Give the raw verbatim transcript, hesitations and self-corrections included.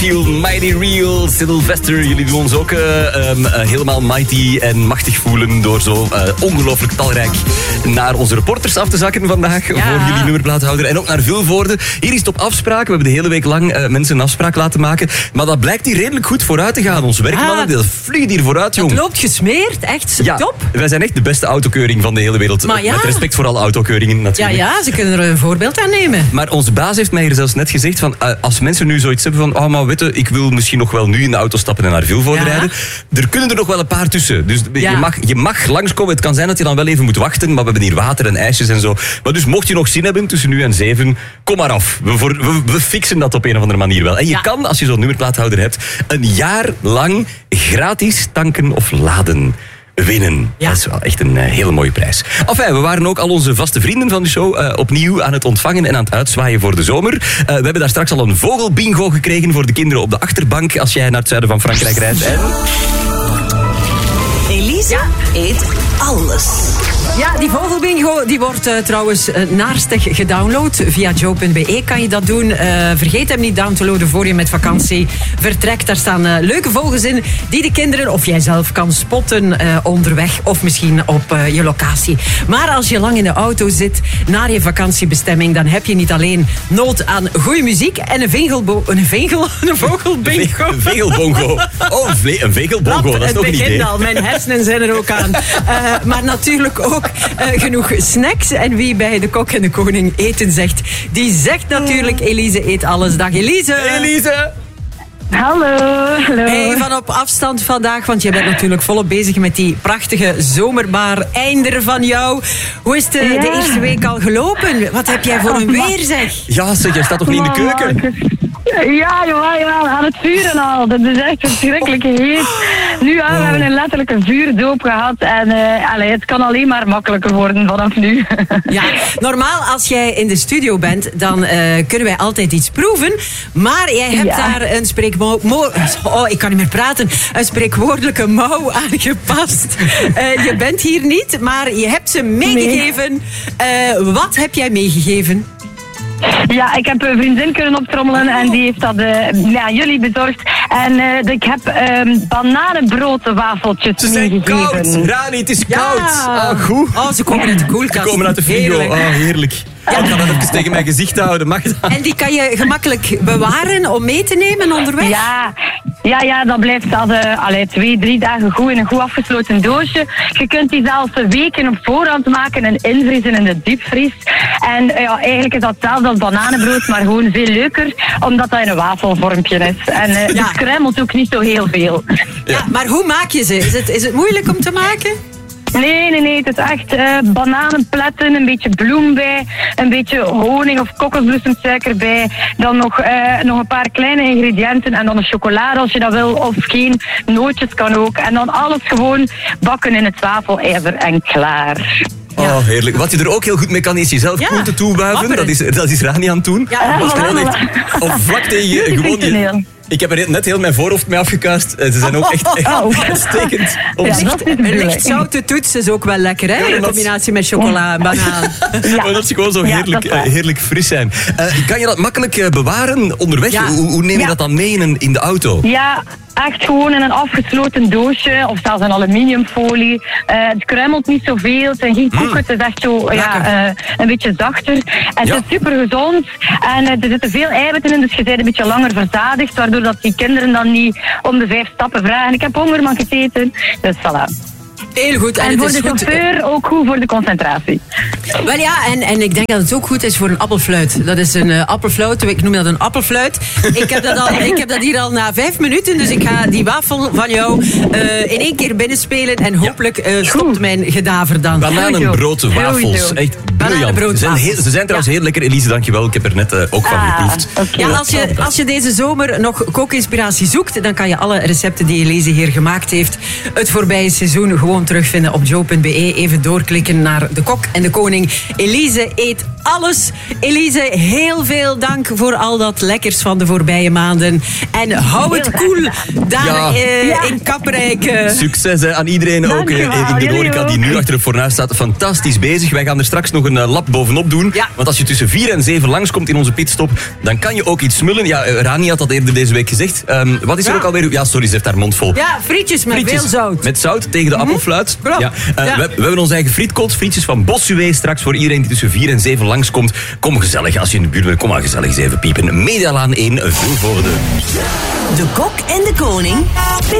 Feel Mighty Real, Sylvester. Jullie doen ons ook uh, um, uh, helemaal mighty en machtig voelen door zo uh, ongelooflijk talrijk naar onze reporters af te zakken vandaag. Ja. Voor jullie nummerplaathouder. En ook naar Vilvoorde. Hier is het op afspraak. We hebben de hele week lang uh, mensen een afspraak laten maken. Maar dat blijkt hier redelijk goed vooruit te gaan. Onze werkmannen, ja, dat vliegen hier vooruit, jong. Het loopt gesmeerd. Echt ja, top. Wij zijn echt de beste autokeuring van de hele wereld. Maar ja. Met respect voor alle autokeuringen natuurlijk. Ja, ja, ze kunnen er een voorbeeld aan nemen. Maar onze baas heeft mij hier zelfs net gezegd van uh, als mensen nu zoiets hebben van oh, maar weet je, ik wil misschien nog wel nu in de auto stappen en naar Vilvoorde ja. rijden. Er kunnen er nog wel een paar tussen. Dus ja. je, mag, je mag langskomen. Het kan zijn dat je dan wel even moet wachten, maar we hebben hier water en ijsjes en zo. Maar dus mocht je nog zin hebben tussen nu en zeven, kom maar af. We, voor, we, we fixen dat op een of andere manier wel. En je ja. kan, als je zo'n nummerplaathouder hebt, een jaar lang gratis tanken of laden winnen. Ja. Dat is wel echt een uh, hele mooie prijs. Enfin, we waren ook al onze vaste vrienden van de show uh, opnieuw aan het ontvangen en aan het uitzwaaien voor de zomer. Uh, we hebben daar straks al een vogelbingo gekregen voor de kinderen op de achterbank als jij naar het zuiden van Frankrijk rijdt. En... Elise ja. eet alles. Ja, die vogelbingo die wordt uh, trouwens uh, naarstig gedownload. Via joe punt b e kan je dat doen. Uh, vergeet hem niet down te loaden voor je met vakantie vertrekt. Daar staan uh, leuke vogels in die de kinderen of jijzelf kan spotten uh, onderweg of misschien op uh, je locatie. Maar als je lang in de auto zit naar je vakantiebestemming, dan heb je niet alleen nood aan goede muziek en een vegelbo- een vegel, een vogelbingo. Een vegelbongo. Oh, een, vle- een vegelbongo, dat is toch een idee. Het begint al, mijn hersenen zijn er ook aan. Uh, maar natuurlijk ook Uh, genoeg snacks. En wie bij de Kok en de Koning eten zegt, die zegt natuurlijk Elise eet alles. Dag Elise. Elise. Hallo, hallo. Hey, van op afstand vandaag, want je bent natuurlijk volop bezig met die prachtige zomerbaar einder van jou. Hoe is de, ja. de eerste week al gelopen? Wat heb jij voor een weer, zeg? Ja, zeg, jij staat toch niet in de keuken? Ja, jawel, jawel, aan het vuren al. Dat is echt verschrikkelijk heet. Nu, ja, we hebben een letterlijke vuurdoop gehad. En uh, allez, het kan alleen maar makkelijker worden vanaf nu. Ja, normaal als jij in de studio bent, dan uh, kunnen wij altijd iets proeven. Maar jij hebt ja. daar een spreekmo- mo- oh, ik kan niet meer praten. Een spreekwoordelijke mouw aangepast. Uh, je bent hier niet, maar je hebt ze meegegeven. Uh, wat heb jij meegegeven? Ja, ik heb een vriendin kunnen optrommelen en die heeft dat uh, ja, jullie bezorgd. En uh, ik heb um, bananenbroodwafeltjes Ze zijn meegegeven. koud, Rani, het is koud. Ja. Ah, goed. Oh, ze komen uit de koelkast. Ze komen uit de frigo. Heerlijk. Oh, heerlijk. Ja. Ik kan dat even tegen mijn gezicht houden. Mag dat? En die kan je gemakkelijk bewaren om mee te nemen onderweg? Ja, ja, ja dat blijft al uh, allee, twee, drie dagen goed in een goed afgesloten doosje. Je kunt die zelfs weken op voorhand maken en invriezen in de diepvries. En uh, ja, eigenlijk is dat hetzelfde als bananenbrood, maar gewoon veel leuker, omdat dat in een wafelvormpje is. En uh, ja. het kruimelt ook niet zo heel veel. Ja, ja, maar hoe maak je ze? Is het, is het moeilijk om te maken? Nee, nee, nee. Het is echt uh, bananenpletten, een beetje bloem bij, een beetje honing of kokosbloesemsuiker bij. Dan nog, uh, nog een paar kleine ingrediënten en dan een chocolade als je dat wil. Of geen nootjes kan ook. En dan alles gewoon bakken in het wafelijzer en klaar. Oh, heerlijk. Wat je er ook heel goed mee kan, is jezelf ja. groenten toewuiven. Dat is, dat is Rani aan het doen. Ja, dat kan echt, of vlak tegen je, gewoon je... Ik heb er net heel mijn voorhoofd mee afgekast. Ze zijn ook echt, echt oh. uitstekend. Ja, dat is een licht zoute toets is ook wel lekker, hè? In combinatie met chocola en banaan. Ja. Maar dat ze gewoon zo heerlijk, ja, heerlijk fris zijn. Uh, kan je dat makkelijk uh, bewaren onderweg? Ja. Hoe, hoe neem je ja. dat dan mee in, in de auto? Ja, echt gewoon in een afgesloten doosje of zelfs een aluminiumfolie. Uh, het kruimelt niet zoveel, het zijn geen koeken, mm. het is echt zo ja, uh, een beetje zachter. En ja. het is super gezond en uh, er zitten veel eiwitten in, dus je bent een beetje langer verzadigd, waardoor dat die kinderen dan niet om de vijf stappen vragen. Ik heb honger, mag ik het eten? Dus voilà. Heel goed. En, en voor het is de chauffeur goed. Ook goed voor de concentratie. Wel ja, en, en ik denk dat het ook goed is voor een appelfluit. Dat is een uh, appelfluit, ik noem dat een appelfluit. Ik heb dat, al, ik heb dat hier al na vijf minuten, dus ik ga die wafel van jou uh, in één keer binnenspelen en hopelijk uh, stopt mijn gedaver dan. Bananenbroodwafels, echt briljant. Ze zijn, heel, ze zijn trouwens ja. heel lekker, Elise, dankjewel. Ik heb er net uh, ook van ah, geproefd. Okay. Ja, als je, als je deze zomer nog kookinspiratie zoekt, dan kan je alle recepten die Elise hier gemaakt heeft het voorbije seizoen gewoon terugvinden op joe punt b e. Even doorklikken naar de Kok en de Koning. Elise eet alles. Elise, heel veel dank voor al dat lekkers van de voorbije maanden. En hou het koel daar Ja. uh, Ja. in Kaprijk. Uh. Succes hè, aan iedereen ook Dankjewel, eh, in de jullie horeca die ook. nu achter het fornuis staat. Fantastisch bezig. Wij gaan er straks nog een uh, lap bovenop doen. Ja. Want als je tussen vier en zeven langskomt in onze pitstop, dan kan je ook iets smullen. Ja, uh, Rani had dat eerder deze week gezegd. Um, wat is er Ja. ook alweer? Ja, sorry, ze heeft haar mond vol. Ja, frietjes met Frietjes veel zout. Met zout tegen de appelfluit. Klopt. Ja. Uh, Ja. We, we hebben onze eigen frietkool, frietjes van Bossuet straks voor iedereen die tussen vier en zeven langskomt. Kom gezellig, als je in de buurt bent, kom maar gezellig eens even piepen. Medialaan één, Vilvoorde. De Kok en de Koning.